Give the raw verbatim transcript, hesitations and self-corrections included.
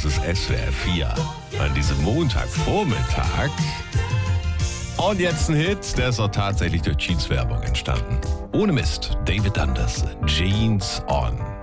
ist S W R vier. An diesem Montagvormittag. Und jetzt ein Hit, der ist auch tatsächlich durch Jeans-Werbung entstanden. Ohne Mist, David Dundas, Jeans On.